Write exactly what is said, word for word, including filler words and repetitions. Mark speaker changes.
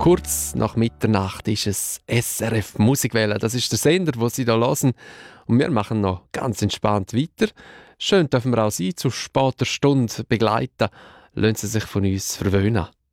Speaker 1: Kurz nach Mitternacht ist es S R F Musikwelle. Das ist der Sender, wo Sie hier hören. Und wir machen noch ganz entspannt weiter. Schön dürfen wir auch Sie zu später Stunde begleiten. Lassen Sie sich von uns verwöhnen.